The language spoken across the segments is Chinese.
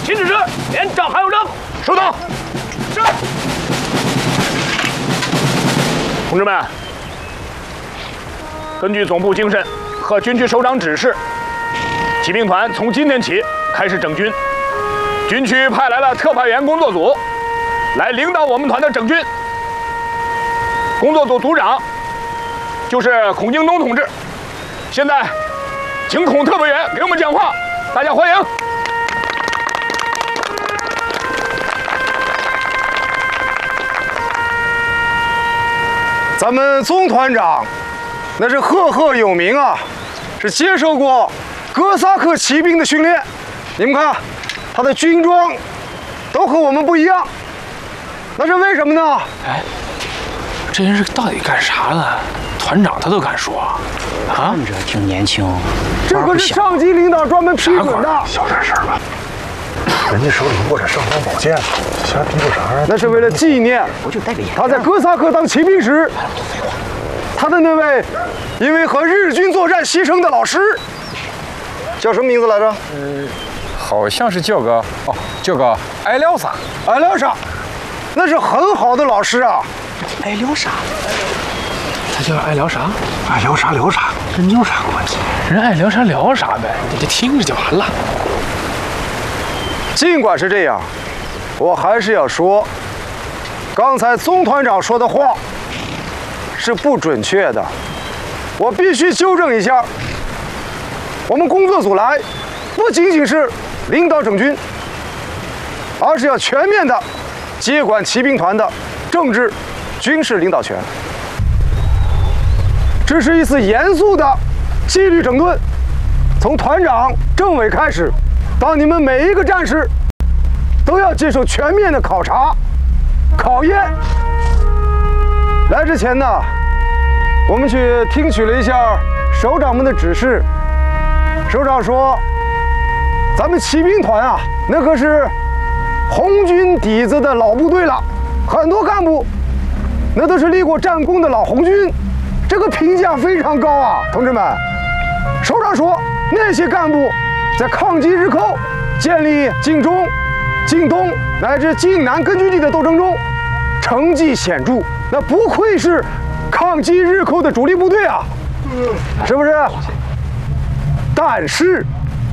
请指示，连长韩有征。 收到。 是。 同志们，根据总部精神和军区首长指示，骑兵团从今天起开始整军。军区派来了特派员工作组，来领导我们团的整军。工作组组长就是孔京东同志。现在，请孔特派员给我们讲话，大家欢迎。 咱们宗团长那是赫赫有名啊，是接受过哥萨克骑兵的训练。你们看，他的军装都和我们不一样，那是为什么呢？ 哎，这人是到底干啥的？团长他都敢说啊？ 看着挺年轻， 这可是上级领导专门批准的。 小点声吧，人家手里握着尚方宝剑，瞎嘀咕啥呀？ 那是为了纪念我就戴个眼镜。 他在哥萨克当骑兵时，他的那位因为和日军作战牺牲的老师，叫什么名字来着？ 好像是叫个艾廖沙。 艾廖沙，那是很好的老师啊。 艾廖沙， 他叫爱聊啥？ 爱聊啥聊啥，跟你有啥关系？ 人爱聊啥聊啥呗，你就听着就完了。 尽管是这样，我还是要说，刚才宗团长说的话是不准确的，我必须纠正一下。我们工作组来，不仅仅是领导整军，而是要全面的接管骑兵团的政治、军事领导权。这是一次严肃的纪律整顿，从团长、政委开始，到你们每一个战士，都要接受全面的考察、考验。来之前呢，我们去听取了一下首长们的指示。首长说，咱们骑兵团啊，那可是红军底子的老部队了，很多干部那都是立过战功的老红军，这个评价非常高啊，同志们。首长说，那些干部在抗击日寇、建立晋中、晋东乃至晋南根据地的斗争中，成绩显著，那不愧是抗击日寇的主力部队啊，是不是？但是，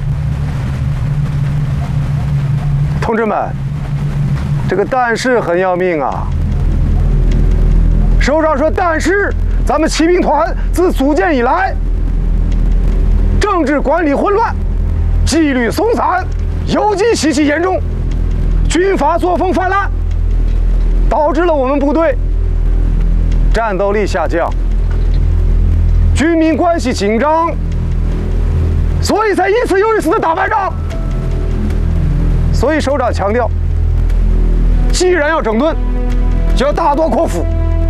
同志们，这个但是很要命啊。首长说，但是咱们骑兵团自组建以来，政治管理混乱，纪律松散，游击习气严重，军阀作风泛滥，导致了我们部队战斗力下降，军民关系紧张，所以才一次又一次的打败仗。所以首长强调，既然要整顿，就要大刀阔斧，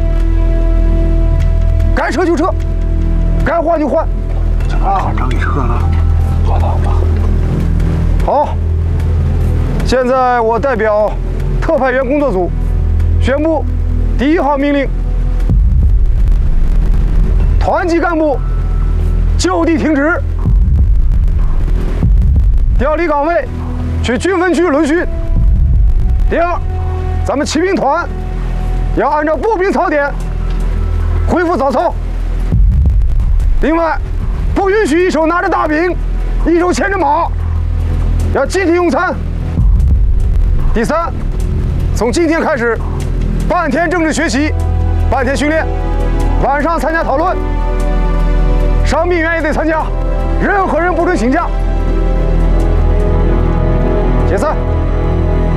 该撤就撤，该换就换。 团长给撤了， 拉倒吧。 好，现在我代表特派员工作组宣布第1号命令：团级干部就地停止，调离岗位，去军分区轮训。第二，咱们骑兵团要按照步兵操点恢复早操。另外，不允许一手拿着大柄，一手牵着马，要集体用餐。第三，从今天开始，半天政治学习，半天训练，晚上参加讨论。伤病员也得参加，任何人不准请假。